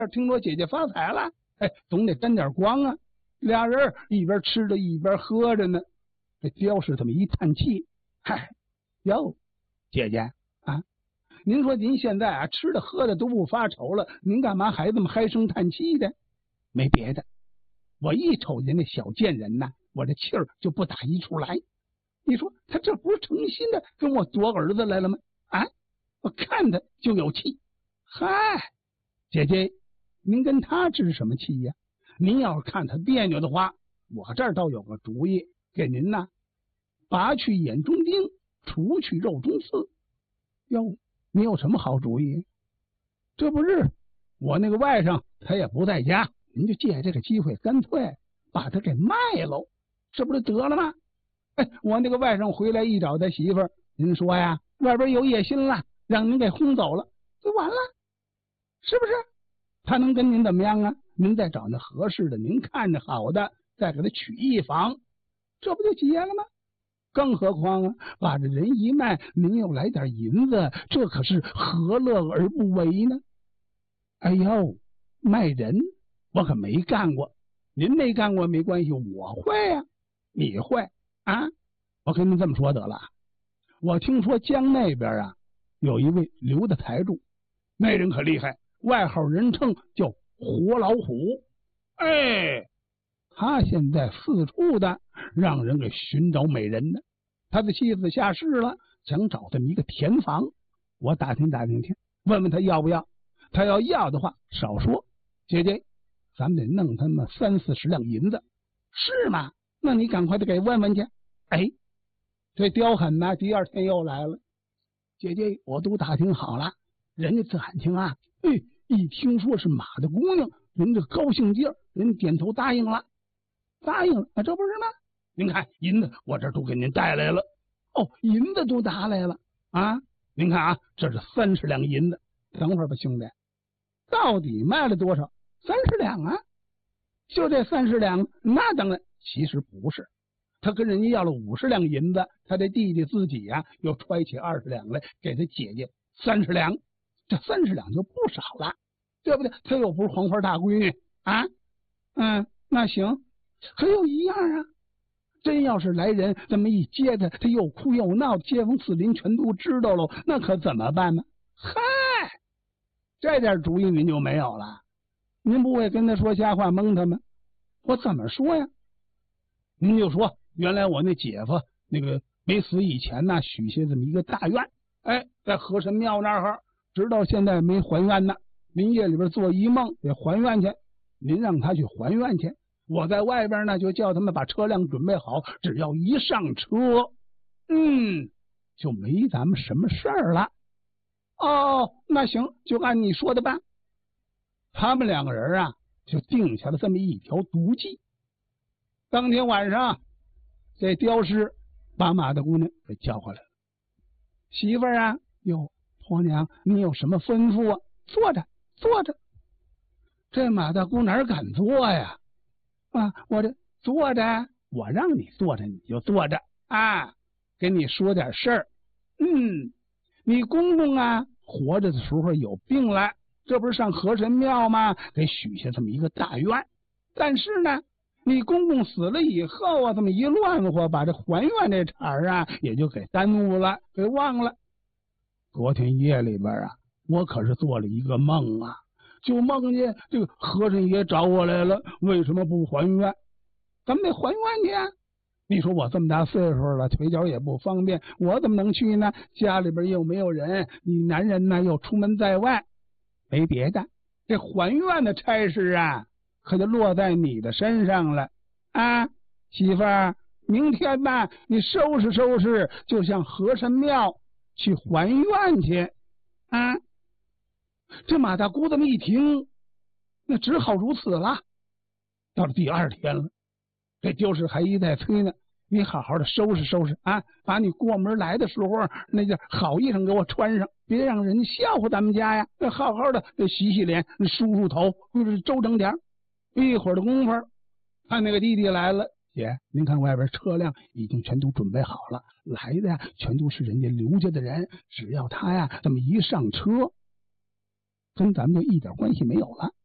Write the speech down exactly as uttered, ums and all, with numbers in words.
听说姐姐发财了，哎，总得沾点光啊。俩人一边吃着一边喝着呢。这刁氏这么一叹气，嗨，哟，姐姐啊，您说您现在啊吃的喝的都不发愁了，您干嘛还这么唉声叹气的？没别的，我一瞅见那小贱人呐，我这气儿就不打一处来。你说他这不是诚心的跟我夺儿子来了吗？啊，我看他就有气。嗨，姐姐，您跟他置什么气呀？您要是看他别扭的话，我这儿倒有个主意，给您呐，拔去眼中钉，除去肉中刺。哟，你有什么好主意？这不是我那个外甥他也不在家，您就借这个机会干脆把他给卖喽，这不就得了吗？哎，我那个外甥回来一找他媳妇儿，您说呀，外边有野心了，让您给轰走了，就完了，是不是？他能跟您怎么样啊？您再找那合适的，您看着好的，再给他娶一房，这不就结了吗？更何况啊，把这人一卖，您又来点银子，这可是何乐而不为呢？哎呦，卖人我可没干过，您没干过没关系，我会啊，你会啊？我跟您这么说得了，我听说江那边啊有一位刘的财主，那人可厉害，外号人称叫活老虎。哎，他现在四处的让人给寻找美人呢。他的妻子下世了，想找这么一个田房，我打听打听去，问问他要不要。他要要的话，少说，姐姐，咱们得弄他们三四十两银子，是吗？那你赶快的给问问去。哎，这刁狠呐，第二天又来了。姐姐，我都打听好了，人家感情啊，哎，一听说是马的姑娘，人家高兴劲儿，人家点头答应了，答应了，啊，这不是吗？您看银子我这都给您带来了。哦，银子都拿来了啊！您看啊，这是三十两银子。等会儿吧，兄弟，到底卖了多少？三十两啊！就这三十两？那当然，其实不是。他跟人家要了五十两银子，他这弟弟自己呀、啊、又揣起二十两来给他姐姐三十两，这三十两就不少了，对不对？他又不是黄花大闺女啊。嗯，那行，可有一样啊。真要是来人这么一接他，他又哭又闹，街坊四邻全都知道了，那可怎么办呢？嗨，这点主意您就没有了。您不会跟他说瞎话蒙他吗？我怎么说呀？您就说原来我那姐夫那个没死以前呢，许下这么一个大愿，哎，在河神庙那儿，直到现在没还愿呢。您夜里边做一梦得还愿去，您让他去还愿去。我在外边呢，就叫他们把车辆准备好，只要一上车，嗯，就没咱们什么事儿了。哦，那行，就按你说的办。他们两个人啊，就定下了这么一条毒计。当天晚上，这刁师把马大姑娘给叫回来了。媳妇儿啊，哟，婆娘，你有什么吩咐啊？坐着，坐着。这马大姑哪敢坐呀？啊，我这坐着，我让你坐着你就坐着啊，跟你说点事儿。嗯，你公公啊活着的时候有病了，这不是上河神庙吗？给许下这么一个大愿，但是呢，你公公死了以后啊，这么一乱活，把这还愿这茬儿啊也就给耽误了，给忘了。昨天夜里边啊，我可是做了一个梦啊。就梦见这个和尚爷找我来了，为什么不还愿？咱们得还愿去啊！你说我这么大岁数了，腿脚也不方便，我怎么能去呢？家里边又没有人，你男人呢又出门在外，没别的，这还愿的差事啊，可就落在你的身上了啊！媳妇儿，明天吧，你收拾收拾，就向和神庙去还愿去啊！这马大姑这么一听，那只好如此了。到了第二天了，这刁氏还一再催呢，你好好的收拾收拾啊，把你过门来的时候那件好衣裳给我穿上，别让人笑话咱们家呀。好好的洗洗脸，梳梳头，周整点。一会儿的功夫，看那个弟弟来了，姐，您看外边车辆已经全都准备好了，来的呀全都是人家刘家的人，只要他呀这么一上车，跟咱们就一点关系没有了。